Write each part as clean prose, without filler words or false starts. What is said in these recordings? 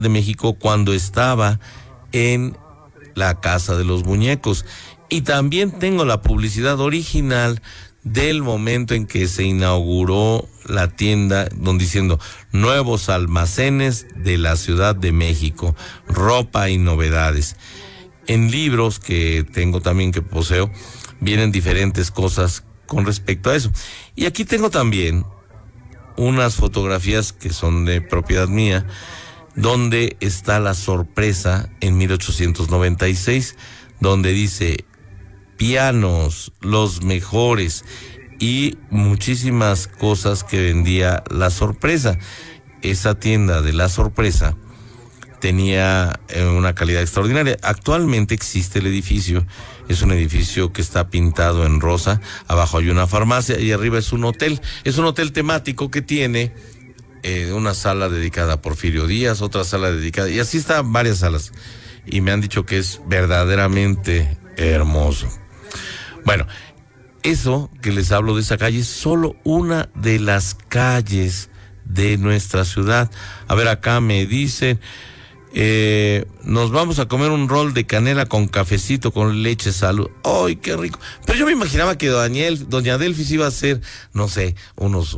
de México cuando estaba en la Casa de los Muñecos. Y también tengo la publicidad original del momento en que se inauguró la tienda, donde diciendo nuevos almacenes de la Ciudad de México, ropa y novedades. En libros que tengo también, que poseo, vienen diferentes cosas con respecto a eso. Y aquí tengo también unas fotografías que son de propiedad mía, donde está la sorpresa en 1896, donde dice pianos, los mejores, y muchísimas cosas que vendía la sorpresa. Esa tienda de la sorpresa tenía una calidad extraordinaria. Actualmente existe el edificio, es un edificio que está pintado en rosa, abajo hay una farmacia y arriba es un hotel temático que tiene una sala dedicada a Porfirio Díaz, otra sala dedicada, y así están varias salas, y me han dicho que es verdaderamente hermoso. Bueno, eso que les hablo de esa calle es solo una de las calles de nuestra ciudad. A ver, acá me dicen, nos vamos a comer un rol de canela con cafecito con leche, salud. ¡Ay, qué rico! Pero yo me imaginaba que doña Delfis iba a hacer, no sé, unos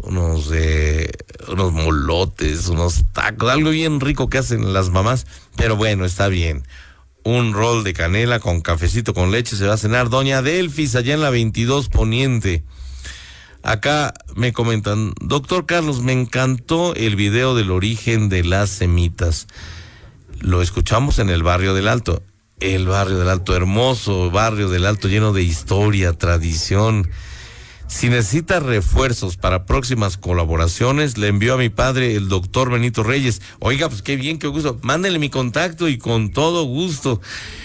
molotes, unos tacos, algo bien rico que hacen las mamás. Pero bueno, está bien. Un rol de canela con cafecito con leche se va a cenar doña Delfis allá en la 22 Poniente. Acá me comentan, doctor Carlos, me encantó el video del origen de las semitas. Lo escuchamos en el Barrio del Alto. El Barrio del Alto, hermoso Barrio del Alto, lleno de historia, tradición. Si necesita refuerzos para próximas colaboraciones, le envío a mi padre, el doctor Benito Reyes. Oiga, pues qué bien, qué gusto. Mándenle mi contacto y con todo gusto.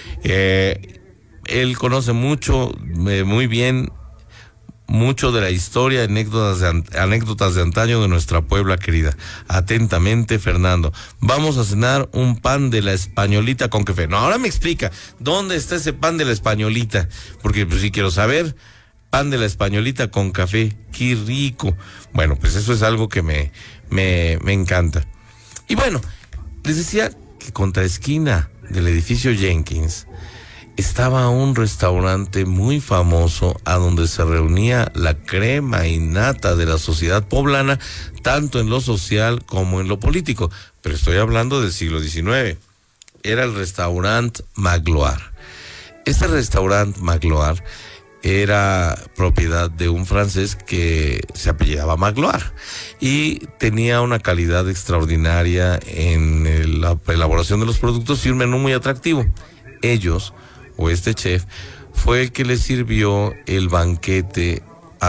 Él conoce mucho, muy bien, mucho de la historia, anécdotas de antaño de nuestra Puebla querida. Atentamente, Fernando. Vamos a cenar un pan de la Españolita con café. No, ahora me explica, ¿dónde está ese pan de la Españolita? Porque pues sí quiero saber. Pan de la Españolita con café, qué rico. Bueno, pues eso es algo que me encanta. Y bueno, les decía que contra esquina del edificio Jenkins estaba un restaurante muy famoso a donde se reunía la crema innata de la sociedad poblana, tanto en lo social como en lo político. Pero estoy hablando del siglo XIX. Era el restaurante Magloire. Este restaurante Magloire era propiedad de un francés que se apellidaba Magloire y tenía una calidad extraordinaria en la elaboración de los productos y un menú muy atractivo. Ellos, o este chef, fue el que le sirvió el banquete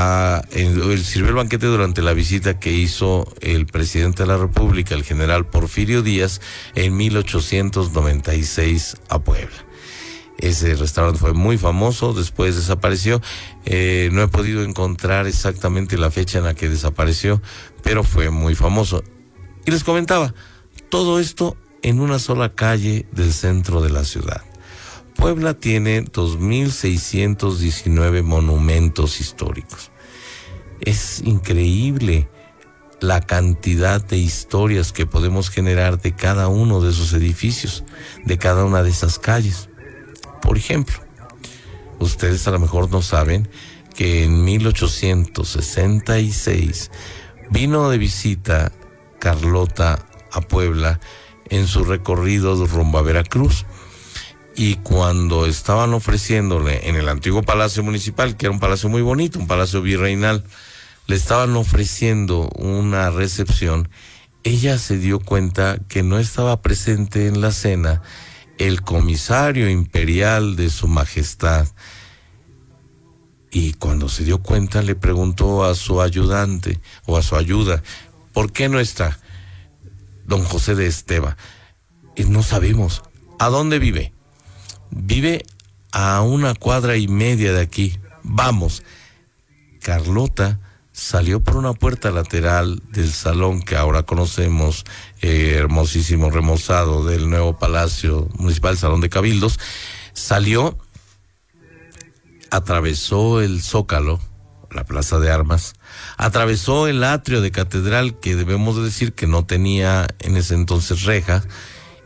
durante la visita que hizo el presidente de la República, el general Porfirio Díaz, en 1896 a Puebla. Ese restaurante fue muy famoso, después desapareció. No he podido encontrar exactamente la fecha en la que desapareció, pero fue muy famoso. Y les comentaba, todo esto en una sola calle del centro de la ciudad. Puebla tiene 2,619 monumentos históricos. Es increíble la cantidad de historias que podemos generar de cada uno de esos edificios, de cada una de esas calles. Por ejemplo, ustedes a lo mejor no saben que en 1866 vino de visita Carlota a Puebla en su recorrido rumbo a Veracruz. Y cuando estaban ofreciéndole en el antiguo Palacio Municipal, que era un palacio muy bonito, un palacio virreinal, le estaban ofreciendo una recepción, ella se dio cuenta que no estaba presente en la cena el comisario imperial de su majestad. Y cuando se dio cuenta le preguntó a su ayudante o a su ayuda, ¿por qué no está don José de Esteva? Y no sabemos. ¿A dónde vive? Vive a 1,5 cuadras de aquí. Vamos. Carlota salió por una puerta lateral del salón que ahora conocemos, hermosísimo remozado del nuevo Palacio Municipal, Salón de Cabildos. Salió, atravesó el Zócalo, la Plaza de Armas, atravesó el atrio de Catedral, que debemos de decir que no tenía en ese entonces reja,